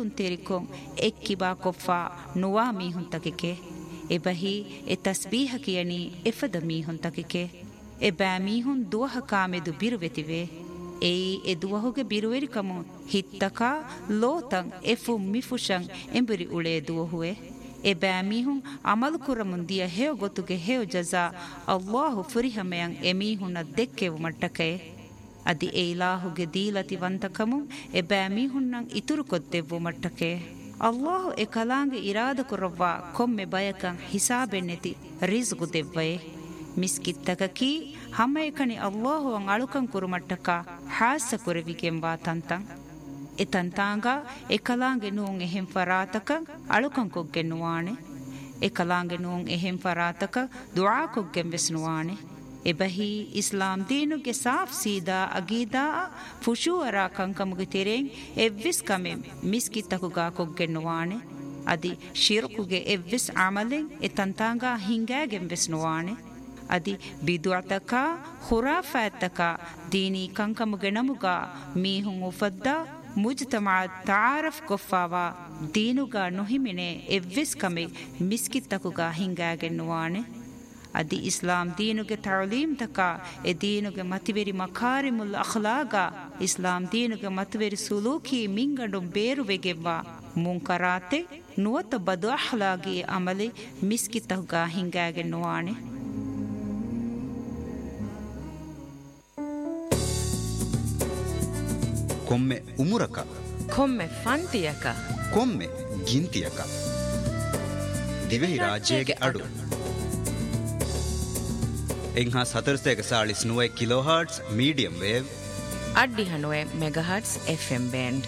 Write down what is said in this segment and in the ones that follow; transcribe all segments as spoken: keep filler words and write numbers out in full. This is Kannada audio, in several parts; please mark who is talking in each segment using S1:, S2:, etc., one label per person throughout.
S1: ಮಿಹುಳುನ್ ತೆರಿಕೊಂ ಎಕ್ಕಿಬಾ ಕೊಫ್ಫಾ ನುವಾ ಮೀಹುನ್ ತಕಿಕೆ ಎಬಹಿ A ತಸ್ಬೀಹ ಕಿಯನಿ ಎಫದ ಮೀಹುನ್ ತಕಿಕೆ A ಬෑ ಮೀಹುನ್ ದುವಹ ಕಾಮೆದು ಬಿರುವೆತಿವೆ ಏಯಿ A ದುವಹುಗೆ ಬಿರುವೆರಿಕಮು ಹಿತ್ತಕಾ ಲೋತಂ F ಮಿಫುಶಂ ಎಂಬುರಿ ಉಳೆ ದುವಹುವೆ A ಬෑ ಮೀಹುನ್ ಅಮಲು ಕುರಮುನ್ ದಿಯ ಹೇವ ಗೊತ್ತುಗೆ ಹೇವ ಜಜಾ ಅಲ್ಲಾಹು ಫುರಿಹಮೆಯಂ ಎ ಮೀಹುನ ದೆಕ್ಕೆವು ಮಟ್ಟಕೆ ಅದಿ ಎ ಇಲಾಹುಗೆ ದೀಲತಿ ವಂತಕಮು ಎ ಬෑ ಮೀಹುನ್ನಂ ಇತುರು ಕೊದ್ದೆವು ಮಟ್ಟಕೆ ಅಲ್ಲಾಹು ಎ ಕಲಾಂಗೆ ಇರಾದ ಕುರವ್ವಾ ಕೊಮ್ಮೆ ಬಯಕಂ ಹಿಸಾಬೆನ್ನೆತಿ ರಿಜ್ಗು ದೆವ್ವಯೆ ಮಿಸ್ಕಿತ್ತಕಕಿ ಹಮ್ಮಯಕಣಿ ಅಲ್ಲಾಹುವಂ ಅಳುಕಂ ಕುರುಮಟ್ಟಕ ಹಾಸ ಕುರವಿಗೆಂಬಾ ತಂತಂ ಎ ತಂತಾಂಗ ಎ ಕಲಾಂಗೆ ನೂಂ ಎಹೆಂ ಫರಾತಕ ಅಳುಕಂ ಕೊಗ್ಗೆ ನುವಾಣೆ ಎ ಕಲಾಂಗೆ ನೂಂ ಎಹೆಂ ಫರಾತಕ ದುಆ ಕೊಗ್ಗೆಂ ವೆಸ್ನುವಾಣೆ ಎಬಹಿ ಇಸ್ಲಾಂ ದೀನುಗೆ ಸಾಫ್ ಸೀದಾ ಅಗೀದಾ ಫುಶೂವರಾ ಕಂಕಮುಗೆ ತೆರೆಂ ಎವ್ವಿಸ್ ಕಮೆ ಮಿಸ್ಕಿತ್ತಕುಗಾ ಕೊಗ್ಗೆ ನುವಾಣೆ ಅದಿ ಶಿರ್ಕುಗೆ ಎವ್ವಿಸ್ ಅಮಲೆಂ ಎ ತಂತಾಂಗ ಹಿಂಗಾಗೆಂ ವೆಸ್ನುವಾಣೆ ಅದಿ ಬಿದುಅತಕ ಖುರಾಫಾತಕ ದೀನಿ ಕಂಕಮುಗೆ ನಮುಗ ಮೀಹುಂ ಉಫದ್ದಾ ಮುಜ್ತಮಾ ತಾರಫ್ ಕೊಫಾವಾ ದೀನುಗಾ ನುಹಿಮಿನೆ ಎವ್ವಿಸ್ ಕಮೆ ಮಿಸ್ಕಿತ್ತಕುಗಾ ಹಿಂಗಾಗೆನ್ನುವಾಣೆ ಅದಿ ಇಸ್ಲಾಂ ದೀನುಗೆ ತಅಲೀಮ್ ತಕ ಎ ದೀನುಗೆ ಮತಿವೆರಿ ಮಕಾರಿಮುಲ್ ಅಖ್ಲಾಗ ಇಸ್ಲಾಂ ದೀನುಗೆ ಮತಿವೆರಿ ಸುಲೂಕಿ ಮಿಂಗಂಡು ಬೇರುವೆಗೆವ್ವಾ ಮುಂಕರಾತೆ ನುವತ ಬದು ಅಖ್ಲಾಗಿ ಅಮಲೆ ಮಿಸ್ಕಿತ್ತಕುಗಾ ಹಿಂಗಾಗೆನ್ನುವಾಣೆ
S2: ಕೊಮ್ಮೆ ಉಮುರಕ
S3: ಕೊಮ್ಮೆ ಫಂತಿಯಕ
S2: ಕೊಮ್ಮೆ ಗಿಂತಿಯಕ ದಿವೆಹಿ ರಾಜ್ಯಗೆ ಅಡು ಎಂಹಾ ಸತರ್ಸೆಗೆ ಸಾಳಿಸ್ ನುವೆ ಕಿಲೋ ಹರ್ಟ್ಸ್ ಮೀಡಿಯಂ ವೇವ್
S3: ಅಡ್ಡಿ ಹನುವೆ mega hertz FM band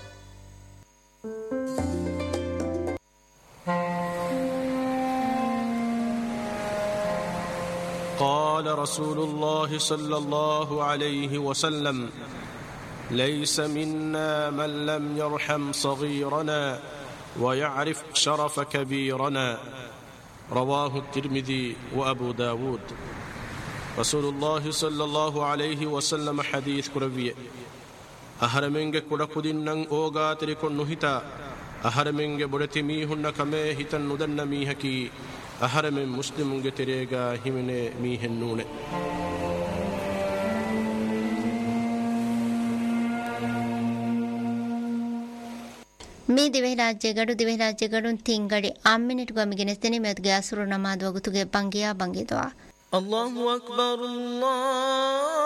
S4: قال رسول الله صلى الله عليه وسلم ليس منا من لم يرحم صغيرنا ويعرف شرف كبيرنا رواه الترمذي وأبو داود رسول الله صلى الله عليه وسلم حديث كربية أهرمنج كركودنن أوغاتري كنهتا أهرمنج برتميهن كما هتن ندن ميهكي أهرمن مسلمنج تريغا همن ميهنون
S5: me ದಿವೆ ರಾಜ್ಯಗಳು ದಿವೆ ರಾಜ್ಯಗಳು ತಿಂಗಡಿ ಆಮ್ಮಿನಿಟ್ ಗಮಿಗೆನೆ ತೆನೆ ಮೆದ್ಗೆ ಅಸುರು ನಮಾದ್ ವಗುತುಗೆ ಬಂಗಿಯಾ ಬಂಗಿದ್ವಾ
S6: ಅಲ್ಲಾಹು ಅಕ್ಬರ್ ಅಲ್ಲಾಹ್